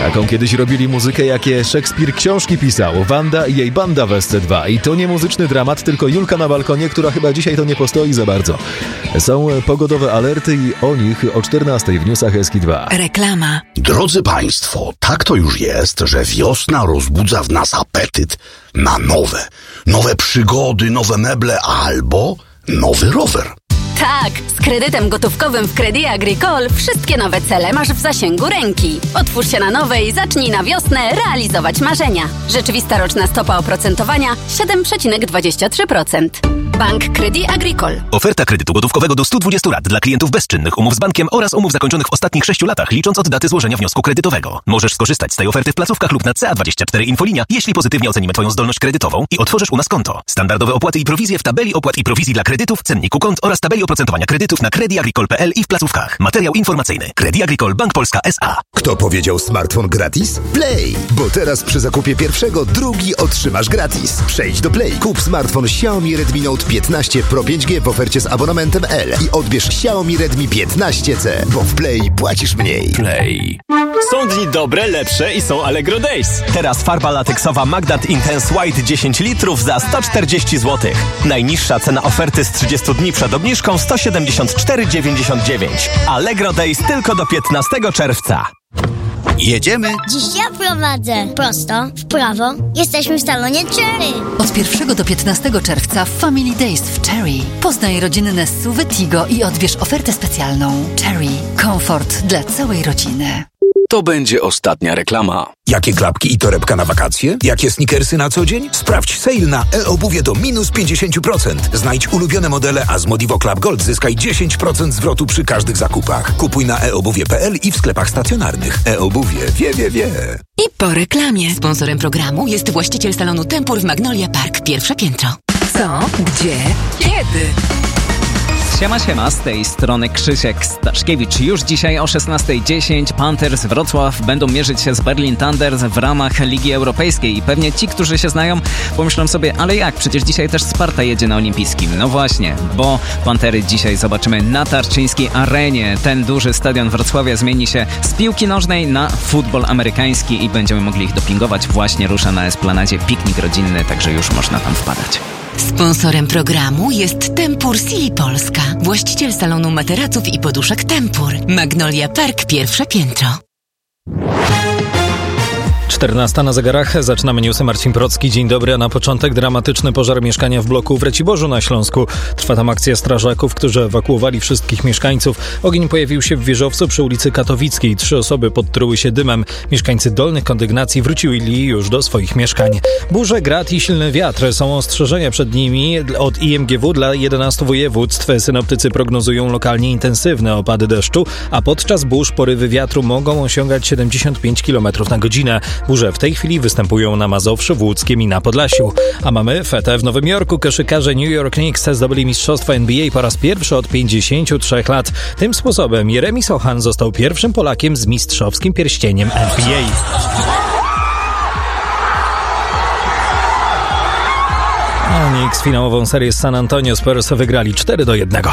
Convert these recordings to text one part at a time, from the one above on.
Taką kiedyś robili muzykę, jakie Szekspir książki pisał. Wanda i jej banda w SC2. I to nie muzyczny dramat, tylko Julka na balkonie, która chyba dzisiaj to nie postoi za bardzo. Są pogodowe alerty i o nich o 14 w newsach SK2. Reklama. Drodzy Państwo, tak to już jest, że wiosna rozbudza w nas apetyt na nowe przygody, nowe meble albo nowy rower. Tak, z kredytem gotówkowym w Crédit Agricole wszystkie nowe cele masz w zasięgu ręki. Otwórz się na nowe i zacznij na wiosnę realizować marzenia. Rzeczywista roczna stopa oprocentowania 7,23%. Bank Crédit Agricole. Oferta kredytu gotówkowego do 120 lat dla klientów bezczynnych, umów z bankiem oraz umów zakończonych w ostatnich 6 latach, licząc od daty złożenia wniosku kredytowego. Możesz skorzystać z tej oferty w placówkach lub na CA24 Infolinia, jeśli pozytywnie ocenimy Twoją zdolność kredytową i otworzysz u nas konto. Standardowe opłaty i prowizje w tabeli opłat i prowizji dla kredytów, cenniku kont oraz tabeli oprocentowania kredytów na crediagricole.pl i w placówkach. Materiał informacyjny. Crédit Agricole Bank Polska S.A. Kto powiedział smartfon gratis? Play! Bo teraz przy zakupie pierwszego drugi otrzymasz gratis. Przejdź do Play. Kup smartfon Xiaomi Redmi Note 15 Pro 5G w ofercie z abonamentem L i odbierz Xiaomi Redmi 15C, bo w Play płacisz mniej. Play. Są dni dobre, lepsze i są Allegro Days. Teraz farba lateksowa Magdat Intense White 10 litrów za 140 zł. Najniższa cena oferty z 30 dni przed obniżką 174,99. Allegro Days tylko do 15 czerwca. Jedziemy? Dziś ja prowadzę. Prosto, w prawo. Jesteśmy w salonie Cherry. Od 1 do 15 czerwca w Family Days w Cherry. Poznaj rodzinne SUV-y Tigo i odbierz ofertę specjalną. Cherry. Komfort dla całej rodziny. To będzie ostatnia reklama. Jakie klapki i torebka na wakacje? Jakie sneakersy na co dzień? Sprawdź sale na e-obuwie do minus 50%. Znajdź ulubione modele, a z Modivo Club Gold zyskaj 10% zwrotu przy każdych zakupach. Kupuj na eobuwie.pl i w sklepach stacjonarnych. E-obuwie wie. I po reklamie. Sponsorem programu jest właściciel salonu Tempur w Magnolia Park, pierwsze piętro. Co? Gdzie? Kiedy? Siema, z tej strony Krzysiek Staszkiewicz. Już dzisiaj o 16:10 Panthers Wrocław będą mierzyć się z Berlin Thunders w ramach Ligi Europejskiej. I pewnie ci, którzy się znają, pomyślą sobie, ale jak? Przecież dzisiaj też Sparta jedzie na Olimpijskim. No właśnie, bo Pantery dzisiaj zobaczymy na Tarczyńskiej Arenie. Ten duży stadion Wrocławia zmieni się z piłki nożnej na futbol amerykański i będziemy mogli ich dopingować. Właśnie rusza na Esplanadzie piknik rodzinny, także już można tam wpadać. Sponsorem programu jest Tempur Silly Polska, właściciel salonu materaców i poduszek Tempur. Magnolia Park, pierwsze piętro. 14 na zegarach. Zaczynamy newsy. Marcin Procki. Dzień dobry, a na początek dramatyczny pożar mieszkania w bloku w Raciborzu na Śląsku. Trwa tam akcja strażaków, którzy ewakuowali wszystkich mieszkańców. Ogień pojawił się w wieżowcu przy ulicy Katowickiej. 3 osoby podtruły się dymem. Mieszkańcy dolnych kondygnacji wrócili już do swoich mieszkań. Burze, grad i silny wiatr są ostrzeżenia przed nimi od IMGW dla 11 województw. Synoptycy prognozują lokalnie intensywne opady deszczu, a podczas burz porywy wiatru mogą osiągać 75 km na godzinę. Burze w tej chwili występują na Mazowszu, w Łódzkiem i na Podlasiu. A mamy fetę w Nowym Jorku. Koszykarze New York Knicks zdobyli mistrzostwo NBA po raz pierwszy od 53 lat. Tym sposobem Jeremy Sochan został pierwszym Polakiem z mistrzowskim pierścieniem NBA. A Knicks finałową serię z San Antonio Spurs wygrali 4-1.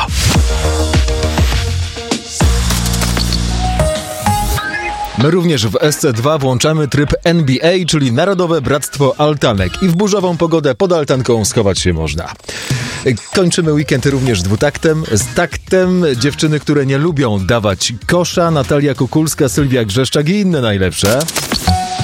My również w SC2 włączamy tryb NBA, czyli Narodowe Bractwo Altanek. I w burzową pogodę pod altanką schować się można. Kończymy weekend również dwutaktem. Z taktem dziewczyny, które nie lubią dawać kosza. Natalia Kukulska, Sylwia Grzeszczak i inne najlepsze.